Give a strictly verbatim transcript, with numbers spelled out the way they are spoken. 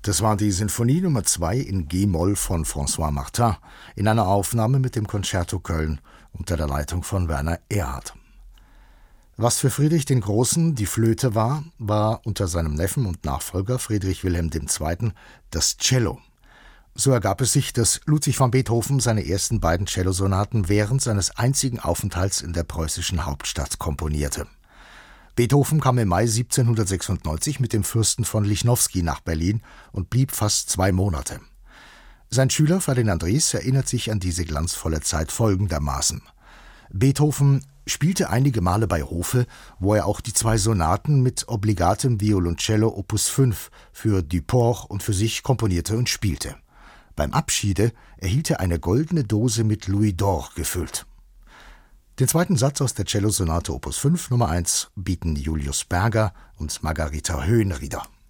Das war die Sinfonie Nummer zwei in G-Moll von François Martin in einer Aufnahme mit dem Concerto Köln unter der Leitung von Werner Erhard. Was für Friedrich den Großen die Flöte war, war unter seinem Neffen und Nachfolger Friedrich Wilhelm der Zweite. das Cello. So ergab es sich, dass Ludwig van Beethoven seine ersten beiden Cellosonaten während seines einzigen Aufenthalts in der preußischen Hauptstadt komponierte. Beethoven kam im Mai siebzehnhundertsechsundneunzig mit dem Fürsten von Lichnowsky nach Berlin und blieb fast zwei Monate. Sein Schüler Ferdinand Ries erinnert sich an diese glanzvolle Zeit folgendermaßen: Beethoven spielte einige Male bei Hofe, wo er auch die zwei Sonaten mit obligatem Violoncello Opus fünf für Duport und für sich komponierte und spielte. Beim Abschiede erhielt er eine goldene Dose mit Louis d'Or gefüllt. Den zweiten Satz aus der Cellosonate Opus fünf Nummer eins bieten Julius Berger und Margarita Höhenrieder.